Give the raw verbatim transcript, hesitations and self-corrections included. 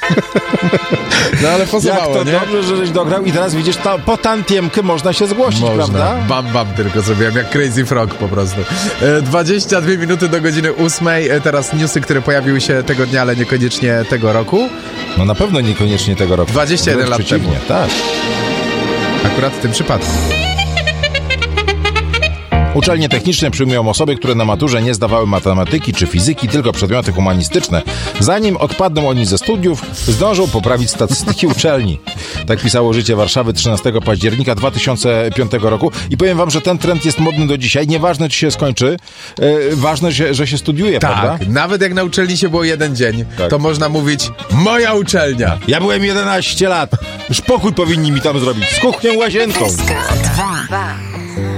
No ale pasowało, Jak to nie? dobrze, że żeś dograł i teraz widzisz, ta, po tantiemkę można się zgłosić, Można. prawda? Bam, bam tylko zrobiłem, jak Crazy Frog po prostu. E, dwadzieścia dwie minuty do godziny ósmej. E, teraz newsy, które pojawiły się tego dnia, ale niekoniecznie tego roku. No na pewno niekoniecznie tego roku. dwadzieścia jeden Wręcz lat temu. przeciwnie, tak. Akurat w tym przypadku. Uczelnie techniczne przyjmują osoby, które na maturze nie zdawały matematyki czy fizyki, tylko przedmioty humanistyczne. Zanim odpadną oni ze studiów, zdążą poprawić statystyki uczelni. Tak pisało Życie Warszawy trzynastego października dwa tysiące piątego roku. I powiem wam, że ten trend jest modny do dzisiaj. Nieważne, czy się skończy, yy, ważne, że, że się studiuje, Tak, prawda? nawet jak na uczelni się było jeden dzień, Tak. to można mówić moja uczelnia. Ja byłem jedenaście lat. Już pokój powinni mi tam zrobić. Z kuchnią, łazienką. dwa.